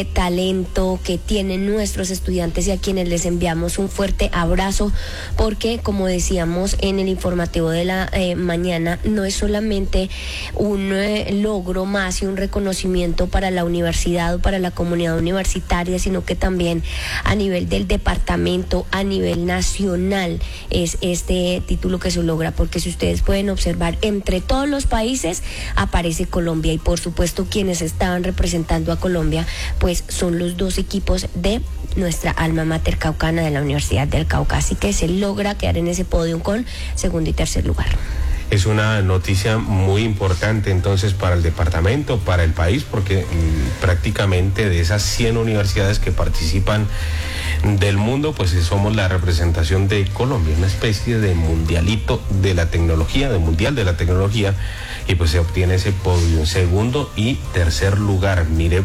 talento que tienen nuestros estudiantes y a quienes les enviamos un fuerte abrazo, porque como decíamos en el informativo de la mañana, no es solamente un logro más y un reconocimiento para la universidad o para la comunidad universitaria, sino que también a nivel del departamento, a nivel nacional es este título que se logra, porque si ustedes pueden observar, entre todos los países aparece Colombia, y por supuesto quienes estaban representando a Colombia pues son los dos equipos de nuestra alma mater caucana, de la Universidad del Cauca, así que se logra quedar en ese podio con segundo y tercer lugar. Es una noticia muy importante entonces para el departamento, para el país, porque prácticamente de esas 100 universidades que participan del mundo, pues somos la representación de Colombia, una especie de mundialito de la tecnología, de mundial de la tecnología, y pues se obtiene ese podio en segundo y tercer lugar. Mire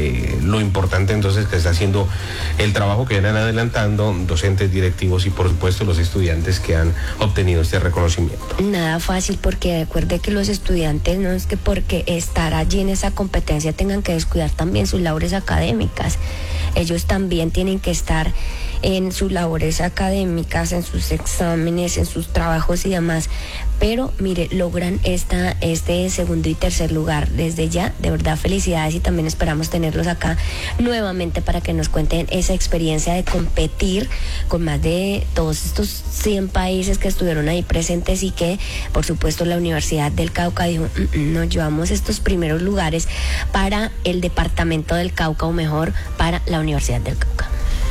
lo importante entonces que está haciendo el trabajo que vienen adelantando docentes, directivos y por supuesto los estudiantes que han obtenido este reconocimiento. Nada fácil, porque recuerde que los estudiantes no es que porque estar allí en esa competencia tengan que descuidar también sus labores académicas. Ellos también tienen que estar en sus labores académicas, en sus exámenes, en sus trabajos y demás, pero mire, logran este segundo y tercer lugar. Desde ya, de verdad, felicidades, y también esperamos tenerlos acá nuevamente para que nos cuenten esa experiencia de competir con más de todos estos 100 países que estuvieron ahí presentes, y que por supuesto la Universidad del Cauca dijo, nos llevamos estos primeros lugares para el departamento del Cauca, o mejor, para la Universidad del Cauca.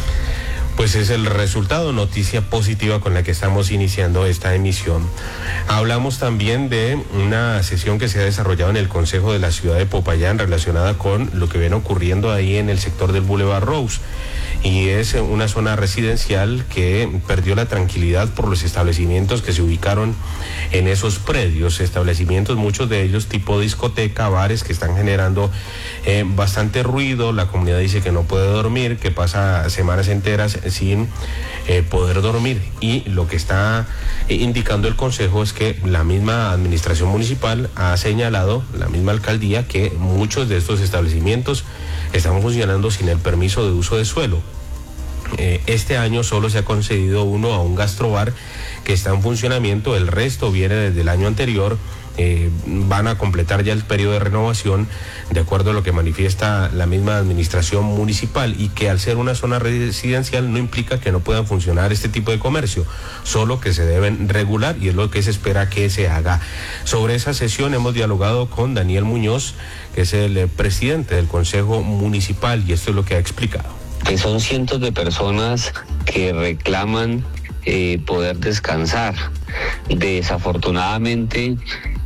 Pues es el resultado, noticia positiva con la que estamos iniciando esta emisión. Hablamos también de una sesión que se ha desarrollado en el Consejo de la Ciudad de Popayán relacionada con lo que viene ocurriendo ahí en el sector del Boulevard Rose. Y es una zona residencial que perdió la tranquilidad por los establecimientos que se ubicaron en esos predios, establecimientos, muchos de ellos tipo discoteca, bares, que están generando bastante ruido. La comunidad dice que no puede dormir, que pasa semanas enteras sin poder dormir, y lo que está indicando el Consejo es que la misma administración municipal ha señalado, la misma alcaldía, que muchos de estos establecimientos están funcionando sin el permiso de uso de suelo. Este año solo se ha concedido uno a un gastrobar que está en funcionamiento, el resto viene desde el año anterior. Van a completar ya el periodo de renovación, de acuerdo a lo que manifiesta la misma administración municipal, y que al ser una zona residencial no implica que no puedan funcionar este tipo de comercio, solo que se deben regular, y es lo que se espera que se haga. Sobre esa sesión hemos dialogado con Daniel Muñoz, que es el presidente del Consejo Municipal, y esto es lo que ha explicado. Que son cientos de personas que reclaman poder descansar. Desafortunadamente,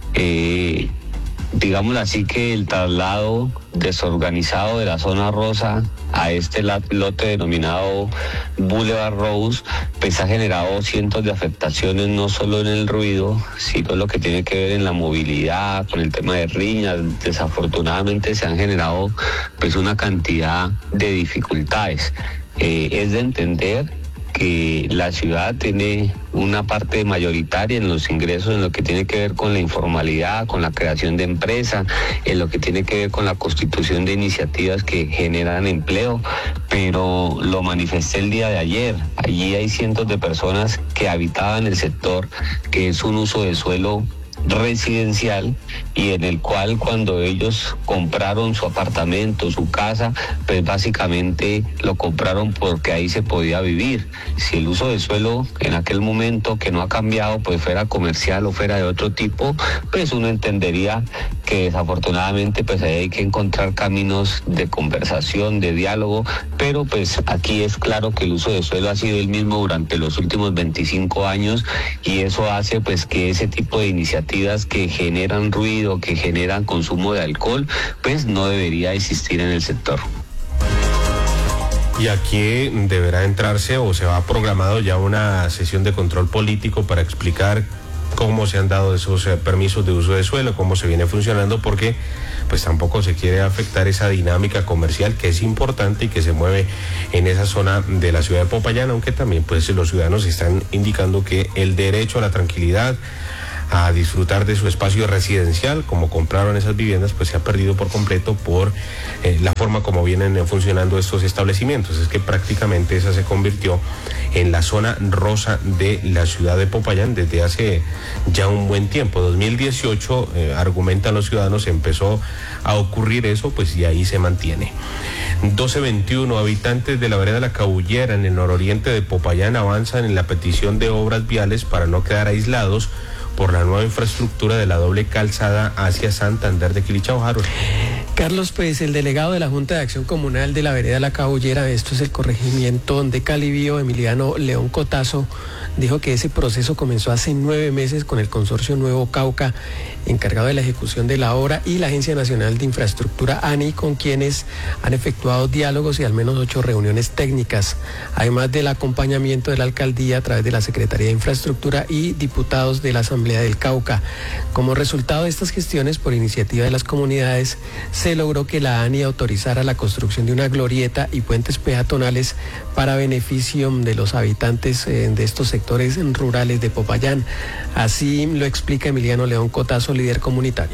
digámoslo así, que el traslado desorganizado de la zona rosa a este lote denominado Boulevard Rose, pues ha generado cientos de afectaciones, no solo en el ruido, sino lo que tiene que ver en la movilidad, con el tema de riñas. Desafortunadamente se han generado pues una cantidad de dificultades. Es de entender que la ciudad tiene una parte mayoritaria en los ingresos en lo que tiene que ver con la informalidad, con la creación de empresas, en lo que tiene que ver con la constitución de iniciativas que generan empleo, pero lo manifesté el día de ayer. Allí hay cientos de personas que habitaban el sector, que es un uso de suelo residencial, y en el cual cuando ellos compraron su apartamento, su casa, pues básicamente lo compraron porque ahí se podía vivir. Si el uso de suelo en aquel momento, que no ha cambiado, pues fuera comercial o fuera de otro tipo, pues uno entendería que desafortunadamente pues ahí hay que encontrar caminos de conversación, de diálogo, pero pues aquí es claro que el uso de suelo ha sido el mismo durante los últimos 25 años, y eso hace pues que ese tipo de iniciativas que generan ruido, que generan consumo de alcohol, pues no debería existir en el sector. Y aquí deberá entrarse, o se va programado ya una sesión de control político para explicar cómo se han dado esos permisos de uso de suelo, cómo se viene funcionando, porque pues tampoco se quiere afectar esa dinámica comercial que es importante y que se mueve en esa zona de la ciudad de Popayán, aunque también pues los ciudadanos están indicando que el derecho a la tranquilidad, a disfrutar de su espacio residencial. Como compraron esas viviendas, pues se ha perdido por completo por la forma como vienen funcionando estos establecimientos. Es que prácticamente esa se convirtió en la zona rosa de la ciudad de Popayán desde hace ya un buen tiempo. 2018, argumentan los ciudadanos, empezó a ocurrir eso, pues y ahí se mantiene. 12:21, habitantes de la vereda La Cabullera en el nororiente de Popayán avanzan en la petición de obras viales para no quedar aislados por la nueva infraestructura de la doble calzada hacia Santander de Quilichao. Carlos, pues el delegado de la Junta de Acción Comunal de la vereda La Cabullera, esto es el corregimiento de Calibío, Emiliano León Cotazo, dijo que ese proceso comenzó hace 9 meses con el consorcio Nuevo Cauca, encargado de la ejecución de la obra, y la Agencia Nacional de Infraestructura, ANI, con quienes han efectuado diálogos y al menos 8 reuniones técnicas, además del acompañamiento de la alcaldía a través de la Secretaría de Infraestructura y diputados de la Asamblea del Cauca. Como resultado de estas gestiones, por iniciativa de las comunidades, se logró que la ANI autorizara la construcción de una glorieta y puentes peatonales para beneficio de los habitantes de estos sectores rurales de Popayán. Así lo explica Emiliano León Cotazo, líder comunitario.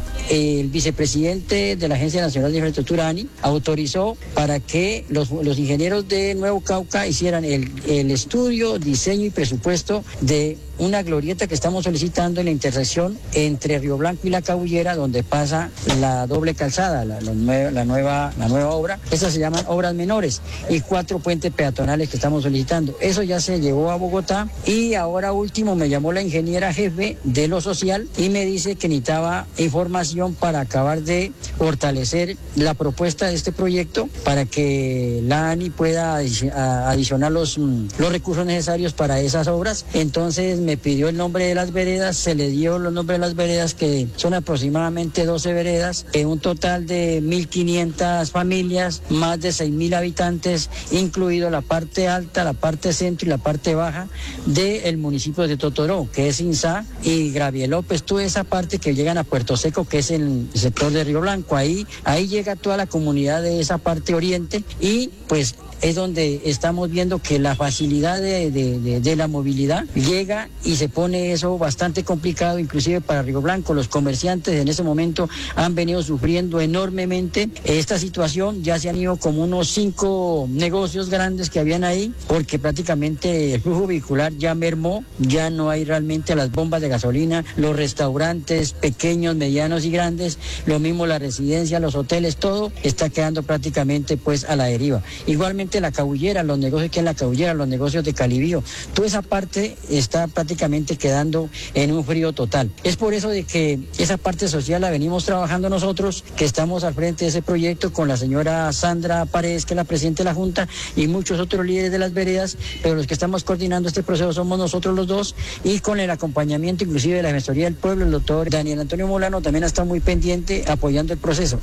El vicepresidente de la Agencia Nacional de Infraestructura, ANI, autorizó para que los ingenieros de Nuevo Cauca hicieran el estudio, diseño y presupuesto de una glorieta que estamos solicitando en la intersección entre Río Blanco y La Cabullera, donde pasa la doble calzada, la nueva obra. Esas se llaman obras menores, y 4 puentes peatonales que estamos solicitando. Eso ya se llevó a Bogotá, y ahora último me llamó la ingeniera jefe de lo social y me dice que necesitaba información para acabar de fortalecer la propuesta de este proyecto para que la ANI pueda adicionar los recursos necesarios para esas obras. Entonces me pidió el nombre de las veredas, se le dio los nombres de las veredas, que son aproximadamente 12 veredas, un total de 1.500 familias, más de 6.000 habitantes, incluido la parte alta, la parte centro y la parte baja del municipio de Totoró, que es Insá y Graviel López, toda esa parte que llegan a Puerto Seco, que es el sector de Río Blanco. Ahí llega toda la comunidad de esa parte oriente, y pues es donde estamos viendo que la facilidad de la movilidad llega y se pone eso bastante complicado, inclusive para Río Blanco. Los comerciantes en ese momento han venido sufriendo enormemente esta situación. Ya se han ido como unos 5 negocios grandes que habían ahí, porque prácticamente el flujo vehicular ya mermó, ya no hay realmente las bombas de gasolina, los restaurantes pequeños, medianos y grandes, lo mismo la residencia, los hoteles, todo está quedando prácticamente pues a la deriva. Igualmente La Cabullera, los negocios que en La Cabullera, los negocios de Calibío, toda esa parte está prácticamente quedando en un frío total. Es por eso de que esa parte social la venimos trabajando nosotros, que estamos al frente de ese proyecto con la señora Sandra Paredes, que es la presidenta de la Junta, y muchos otros líderes de las veredas, pero los que estamos coordinando este proceso somos nosotros los dos, y con el acompañamiento inclusive de la Defensoría del Pueblo, el doctor Daniel Antonio Molano también está muy pendiente apoyando el proceso.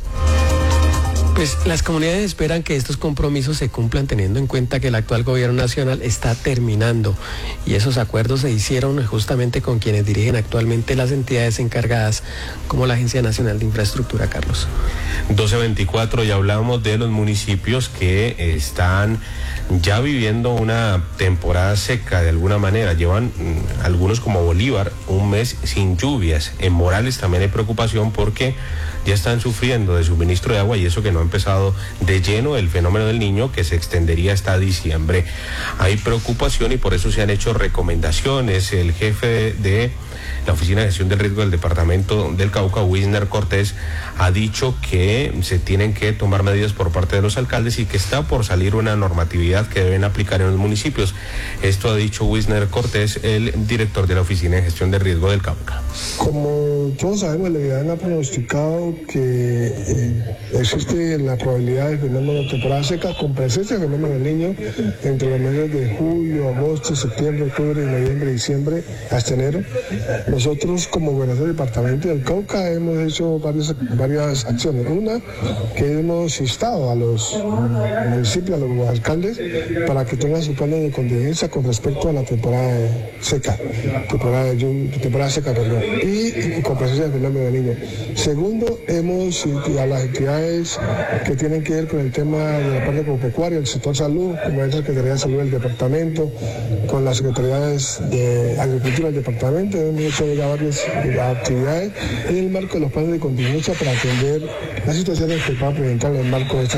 Pues las comunidades esperan que estos compromisos se cumplan, teniendo en cuenta que el actual gobierno nacional está terminando, y esos acuerdos se hicieron justamente con quienes dirigen actualmente las entidades encargadas, como la Agencia Nacional de Infraestructura. Carlos. 12:24, ya hablábamos de los municipios que están ya viviendo una temporada seca de alguna manera. Llevan algunos, como Bolívar, un mes sin lluvias. En Morales también hay preocupación porque ya están sufriendo de suministro de agua, y eso que no ha empezado de lleno el fenómeno del Niño, que se extendería hasta diciembre. Hay preocupación y por eso se han hecho recomendaciones. El jefe de la Oficina de Gestión del Riesgo del Departamento del Cauca, Wisner Cortés, ha dicho que se tienen que tomar medidas por parte de los alcaldes y que está por salir una normatividad que deben aplicar en los municipios. Esto ha dicho Wisner Cortés, el director de la Oficina de Gestión del Riesgo del Cauca. Como todos sabemos, la IDAN ha pronosticado que existe la probabilidad del fenómeno de temporada seca con presencia del fenómeno del Niño entre los meses de julio, agosto, septiembre, octubre, noviembre, diciembre, hasta enero. Nosotros, como gobernador del departamento del Cauca, hemos hecho varias acciones. Una, que hemos instado a los municipios, a los alcaldes, para que tengan su plan de contingencia con respecto a la temporada seca, y con presencia del fenómeno del Niño. Segundo, hemos a las entidades que tienen que ver con el tema de la parte agropecuaria, el sector salud, como es la Secretaría de Salud del departamento, con las secretarías de Agricultura del departamento, hemos hecho hacer ya varias actividades en el marco de los planes de contingencia para atender las situaciones que puedan presentar en el marco de esta